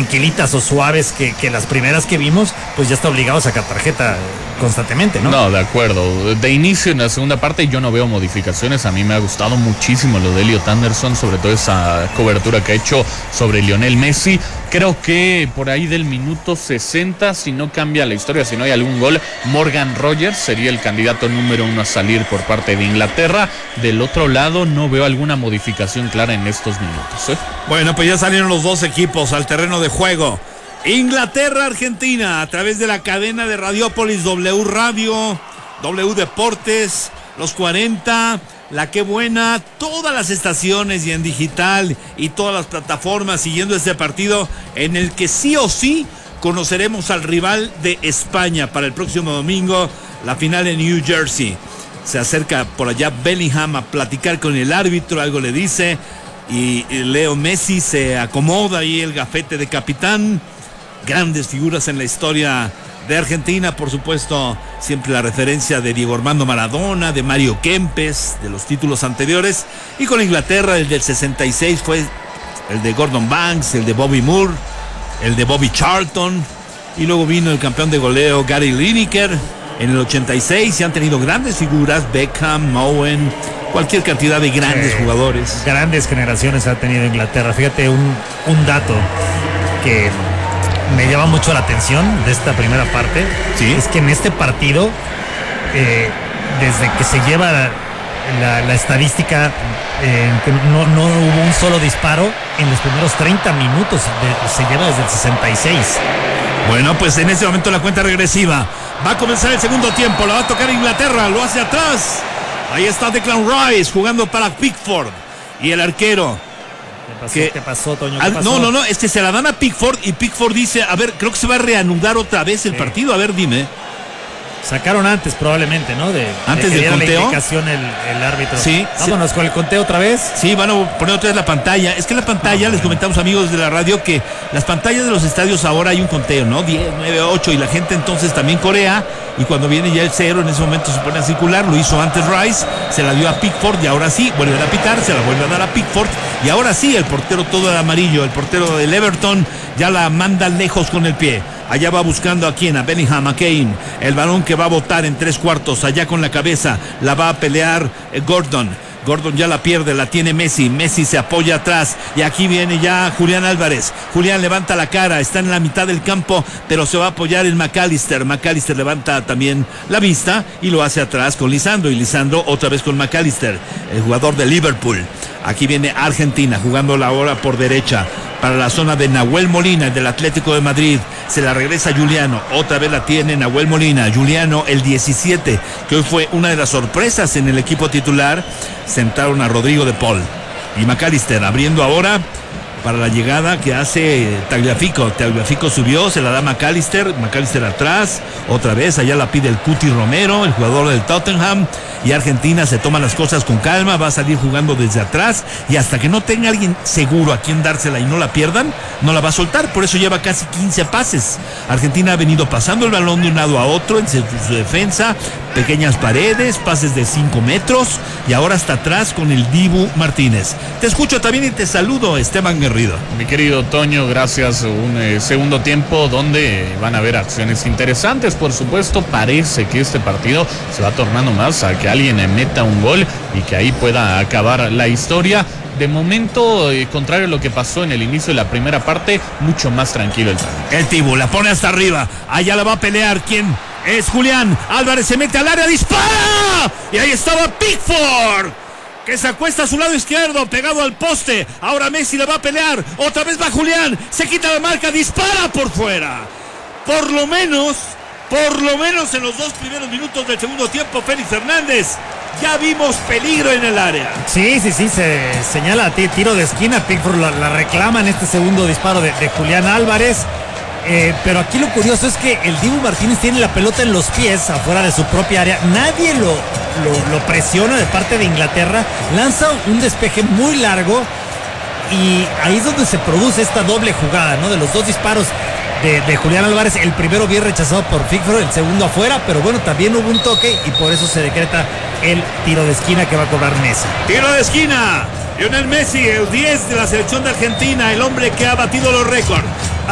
tranquilitas o suaves que las primeras que vimos, pues ya está obligado a sacar tarjeta constantemente, ¿no? No, de acuerdo. De inicio en la segunda parte yo no veo modificaciones. A mí me ha gustado muchísimo lo de Elliot Anderson, sobre todo esa cobertura que ha hecho sobre Lionel Messi. Creo que por ahí del minuto 60, si no cambia la historia, si no hay algún gol, Morgan Rogers sería el candidato número 1 a salir por parte de Inglaterra. Del otro lado no veo alguna modificación clara en estos minutos, ¿eh? Bueno, pues ya salieron los dos equipos al terreno de juego. Inglaterra-Argentina a través de la cadena de Radiópolis, W Radio, W Deportes, los 40, La Qué Buena, todas las estaciones y en digital y todas las plataformas siguiendo este partido en el que sí o sí conoceremos al rival de España para el próximo domingo, la final en New Jersey. Se acerca por allá Bellingham a platicar con el árbitro, algo le dice, y Leo Messi se acomoda ahí el gafete de capitán. Grandes figuras en la historia de Argentina, por supuesto, siempre la referencia de Diego Armando Maradona, de Mario Kempes, de los títulos anteriores, y con Inglaterra el del 66 fue el de Gordon Banks, el de Bobby Moore, el de Bobby Charlton, y luego vino el campeón de goleo Gary Lineker en el 86, y han tenido grandes figuras, Beckham, Owen, cualquier cantidad de grandes jugadores. Grandes generaciones ha tenido Inglaterra. Fíjate un dato que me llama mucho la atención de esta primera parte. ¿Sí? Es que en este partido, desde que se lleva la estadística, que no hubo un solo disparo en los primeros 30 minutos, se lleva desde el 66. Bueno, pues en este momento la cuenta regresiva. Va a comenzar el segundo tiempo, la va a tocar Inglaterra, lo hace atrás. Ahí está Declan Rice jugando para Pickford. Y el arquero. ¿Qué pasó, Toño? ¿Qué pasó? No, es que se la dan a Pickford y Pickford dice, a ver, creo que se va a reanudar otra vez el partido, a ver, dime. Sacaron antes probablemente, ¿no? Antes del conteo. La indicación el árbitro. Sí. Vámonos con el conteo otra vez. Sí, van a poner otra vez la pantalla. Es que la pantalla, les comentamos amigos de la radio, que las pantallas de los estadios ahora hay un conteo, ¿no? 10, 9, 8 y la gente entonces también corea, y cuando viene ya el 0 en ese momento se pone a circular. Lo hizo antes Rice, se la dio a Pickford y ahora sí, vuelven a pitar, se la vuelve a dar a Pickford y ahora sí el portero todo de amarillo, el portero del Everton ya la manda lejos con el pie. Allá va buscando a quién, a Bellingham, a Kane. El balón que va a botar en 3/4, allá con la cabeza, la va a pelear Gordon. Gordon ya la pierde, la tiene Messi. Messi se apoya atrás y aquí viene ya Julián Álvarez. Julián levanta la cara, está en la mitad del campo, pero se va a apoyar en McAllister. McAllister levanta también la vista y lo hace atrás con Lisandro, y Lisandro otra vez con McAllister, el jugador de Liverpool. Aquí viene Argentina jugando la hora por derecha para la zona de Nahuel Molina, el del Atlético de Madrid. Se la regresa Juliano, otra vez la tiene Nahuel Molina. Juliano, el 17, que hoy fue una de las sorpresas en el equipo titular. Sentaron a Rodrigo de Paul. Y McAllister abriendo ahora para la llegada que hace Tagliafico. Tagliafico subió, se la da McAllister. McAllister atrás, otra vez, allá la pide el Cuti Romero, el jugador del Tottenham. Y Argentina se toma las cosas con calma, va a salir jugando desde atrás, y hasta que no tenga alguien seguro a quien dársela y no la pierdan, no la va a soltar. Por eso lleva casi 15 pases. Argentina ha venido pasando el balón de un lado a otro en su defensa, pequeñas paredes, pases de 5 metros, y ahora está atrás con el Dibu Martínez. Te escucho también y te saludo, Esteban Garrido. Mi querido Toño, gracias. Un segundo tiempo donde van a haber acciones interesantes. Por supuesto, parece que este partido se va tornando más a que alguien meta un gol y que ahí pueda acabar la historia. De momento, contrario a lo que pasó en el inicio de la primera parte, mucho más tranquilo el trámite. El Dibu la pone hasta arriba, allá la va a pelear. ¿Quién? Es Julián Álvarez, se mete al área, dispara, y ahí estaba Pickford, que se acuesta a su lado izquierdo, pegado al poste. Ahora Messi le va a pelear, otra vez va Julián, se quita la marca, dispara por fuera. Por lo menos en los 2 primeros minutos del segundo tiempo, Félix Hernández, ya vimos peligro en el área. Sí, se señala tiro de esquina. Pickford la reclama en este segundo disparo de Julián Álvarez. Pero aquí lo curioso es que el Dibu Martínez tiene la pelota en los pies, afuera de su propia área. Nadie lo presiona de parte de Inglaterra. Lanza un despeje muy largo y ahí es donde se produce esta doble jugada, ¿no? De los 2 disparos de Julián Álvarez, el primero bien rechazado por Pickford, el segundo afuera, pero bueno, también hubo un toque y por eso se decreta el tiro de esquina que va a cobrar Messi. Tiro de esquina, Lionel Messi, el 10 de la selección de Argentina, el hombre que ha batido los récords.